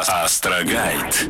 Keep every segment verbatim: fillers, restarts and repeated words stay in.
Астрогайд.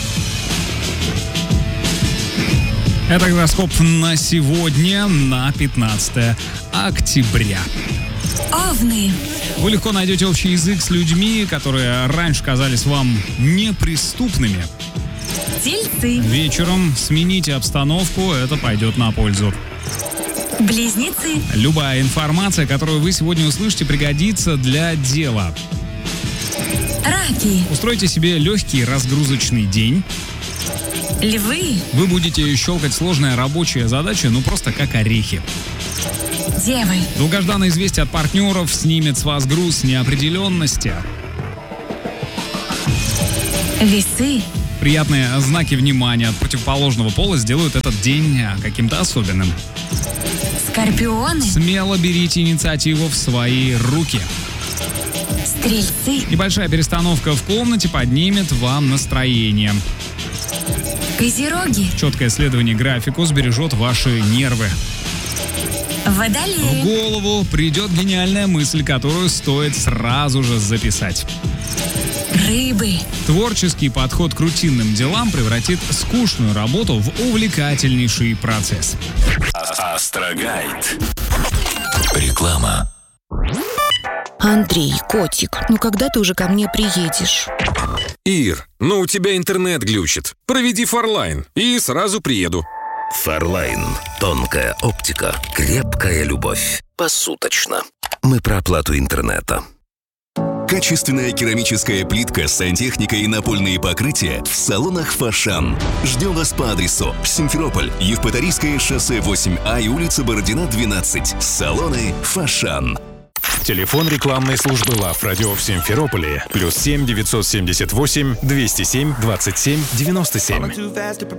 Это гороскоп на сегодня, на пятнадцатое октября. Овны. Вы легко найдете общий язык с людьми, которые раньше казались вам неприступными. Тельцы. Вечером смените обстановку, это пойдет на пользу. Близнецы. Любая информация, которую вы сегодня услышите, пригодится для дела. Раки. Устройте себе легкий разгрузочный день. Львы. Вы будете щелкать сложные рабочие задачи, ну просто как орехи. Девы. Долгожданное известие от партнеров снимет с вас груз неопределенности. Весы. Приятные знаки внимания от противоположного пола сделают этот день каким-то особенным. Скорпионы. Смело берите инициативу в свои руки. Стрельцы. Небольшая перестановка в комнате поднимет вам настроение. Козероги. Четкое следование графику сбережет ваши нервы. В Водолеи. голову придет гениальная мысль, которую стоит сразу же записать. Рыбы. Творческий подход к рутинным делам превратит скучную работу в увлекательнейший процесс. Астрогайд. Реклама. Андрей, котик, ну когда ты уже ко мне приедешь? Ир, ну у тебя интернет глючит. Проведи Фарлайн и сразу приеду. Фарлайн. Тонкая оптика, крепкая любовь. Посуточно. Мы про оплату интернета. Качественная керамическая плитка, сантехника и напольные покрытия в салонах «Фошан». Ждем вас по адресу Симферополь, Евпаторийское шоссе восемь А и улица Бородина, двенадцать. Салоны «Фошан». Телефон рекламной службы Лав Радио в Симферополе. Плюс семь девятьсот семьдесят восемь двести семь двадцать семь девяносто семь.